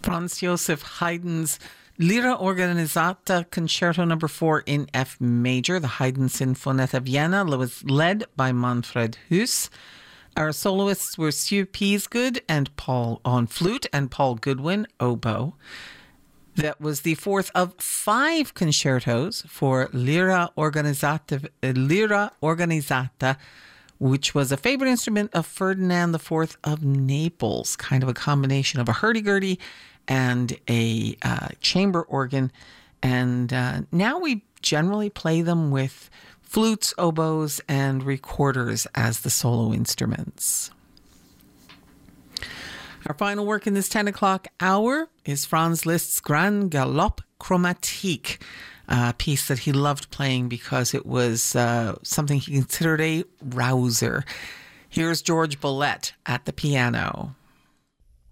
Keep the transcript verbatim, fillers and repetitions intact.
Franz Joseph Haydn's Lyra Organizzata Concerto Number Four in F Major. The Haydn Sinfonietta Vienna was led by Manfred Huss. Our soloists were Sue Peasgood and Paul on flute and Paul Goodwin oboe. That was the fourth of five concertos for Lyra Organizzata, Lyra Organizzata, which was a favorite instrument of Ferdinand the Fourth of Naples, kind of a combination of a hurdy-gurdy and a uh, chamber organ. And uh, now we generally play them with flutes, oboes, and recorders as the solo instruments. Our final work in this ten o'clock hour is Franz Liszt's Grand Galop Chromatique, a piece that he loved playing because it was uh, something he considered a rouser. Here's George Bollett at the piano.